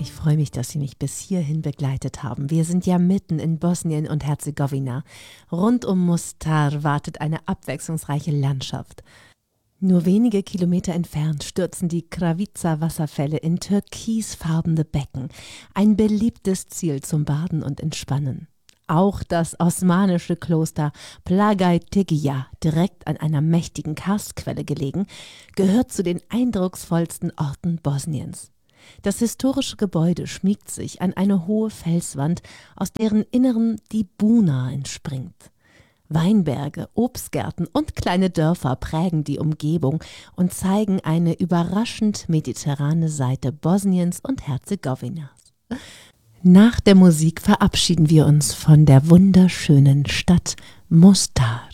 Ich freue mich, dass Sie mich bis hierhin begleitet haben. Wir sind ja mitten in Bosnien und Herzegowina. Rund um Mostar wartet eine abwechslungsreiche Landschaft. Nur wenige Kilometer entfernt stürzen die Kravica-Wasserfälle in türkisfarbene Becken. Ein beliebtes Ziel zum Baden und Entspannen. Auch das osmanische Kloster Plagai-Tegija, direkt an einer mächtigen Karstquelle gelegen, gehört zu den eindrucksvollsten Orten Bosniens. Das historische Gebäude schmiegt sich an eine hohe Felswand, aus deren Inneren die Buna entspringt. Weinberge, Obstgärten und kleine Dörfer prägen die Umgebung und zeigen eine überraschend mediterrane Seite Bosniens und Herzegowinas. Nach der Musik verabschieden wir uns von der wunderschönen Stadt Mostar.